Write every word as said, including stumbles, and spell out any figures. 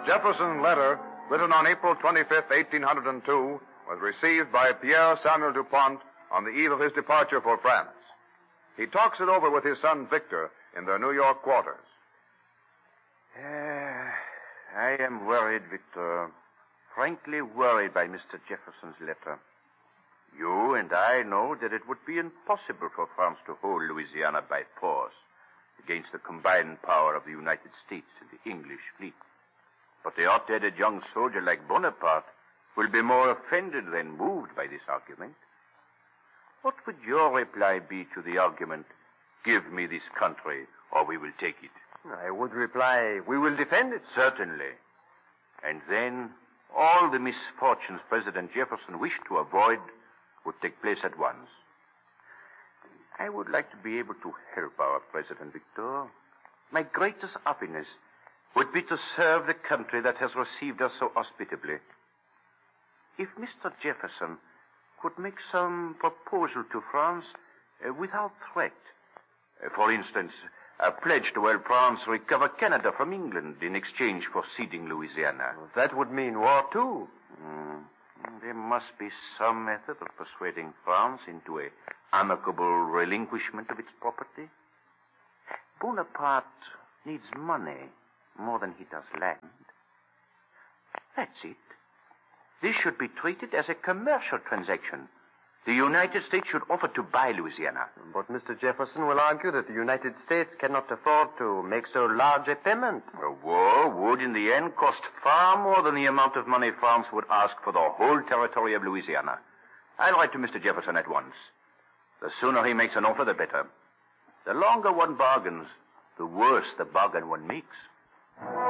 Jefferson's letter, written on April twenty-fifth, eighteen oh two, was received by Pierre Samuel DuPont on the eve of his departure for France. He talks it over with his son Victor in their New York quarters. Uh, I am worried, Victor. Frankly worried by Mister Jefferson's letter. You and I know that it would be impossible for France to hold Louisiana by force against the combined power of the United States and the English fleet. But the hot-headed young soldier like Bonaparte will be more offended than moved by this argument. What would your reply be to the argument, give me this country or we will take it? I would reply, we will defend it. Certainly. And then all the misfortunes President Jefferson wished to avoid would take place at once. I would like to be able to help our President, Victor. My greatest happiness would be to serve the country that has received us so hospitably. If Mister Jefferson could make some proposal to France uh, without threat, uh, for instance, a pledge to help France recover Canada from England in exchange for ceding Louisiana. Well, that would mean war, too. Mm. There must be some method of persuading France into a amicable relinquishment of its property. Bonaparte needs money more than he does land. That's it. This should be treated as a commercial transaction. The United States should offer to buy Louisiana. But Mister Jefferson will argue that the United States cannot afford to make so large a payment. A war would, in the end, cost far more than the amount of money France would ask for the whole territory of Louisiana. I'll write to Mister Jefferson at once. The sooner he makes an offer, the better. The longer one bargains, the worse the bargain one makes.